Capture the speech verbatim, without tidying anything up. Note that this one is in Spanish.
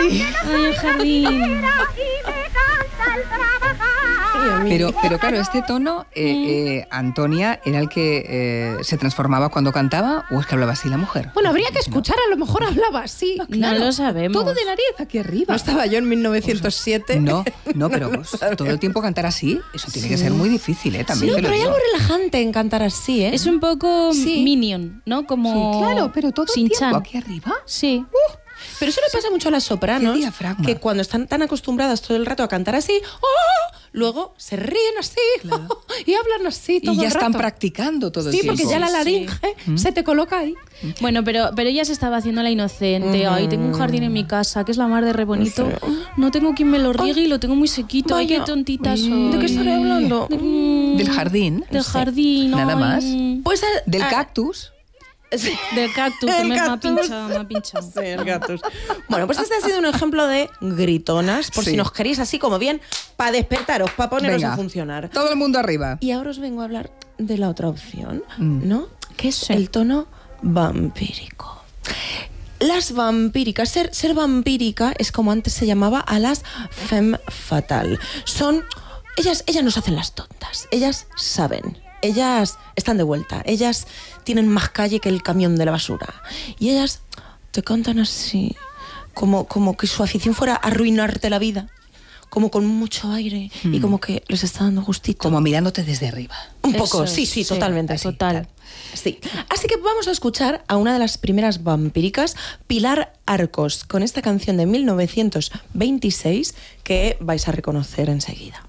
Ay, el jardín. Pero, pero claro, este tono, eh, eh, Antonia, ¿era el que eh, se transformaba cuando cantaba o es que hablaba así la mujer? Bueno, habría que escuchar, a lo mejor hablaba así. No, claro, no lo sabemos. Todo de nariz aquí arriba. ¿No estaba yo en mil novecientos siete? No, no, pero pues, todo el tiempo cantar así, eso tiene sí. que ser muy difícil, ¿eh? También sí, te lo pero hay digo. algo relajante en cantar así, ¿eh? Es un poco sí. Minion, ¿no? Como sí, claro, pero todo el tiempo aquí arriba. Sí. Uh, pero eso le pasa mucho a las sopranos, que cuando están tan acostumbradas todo el rato a cantar así, ¡oh! Luego se ríen así, claro. y hablan así todo y ya el rato. están practicando todo sí, el tiempo. Sí, porque ya la laringe sí. se te coloca ahí. Bueno, pero, pero ella se estaba haciendo la inocente. Mm. Ay, tengo un jardín en mi casa, que es la mar de re bonito. No, sé. No tengo quien me lo riegue y lo tengo muy sequito. Vaya. Ay, qué tontita soy. ¿De qué estaré hablando? De, del jardín. Del jardín. Nada ay. más. Pues a, del a, cactus. Sí. Del cactus, que me ha pinchado, me ha pinchado. Sí, el cactus. Bueno, pues este ha sido un ejemplo de gritonas, por sí. si nos queréis así como bien, para despertaros, para poneros Venga, a funcionar. Todo el mundo arriba. Y ahora os vengo a hablar de la otra opción, mm. ¿no? Que es sí. el tono vampírico. Las vampíricas, ser, ser vampírica es como antes se llamaba a las femme fatale. Son, ellas, ellas nos hacen las tontas, ellas saben. Ellas están de vuelta, ellas tienen más calle que el camión de la basura. Y ellas te cantan así, como, como que su afición fuera arruinarte la vida, como con mucho aire mm. y como que les está dando gustito. Como mirándote desde arriba. Un poco, Eso, sí, sí, sí, totalmente. Sí, total. Sí. Así que vamos a escuchar a una de las primeras vampíricas, Pilar Arcos, con esta canción de mil novecientos veintiséis que vais a reconocer enseguida.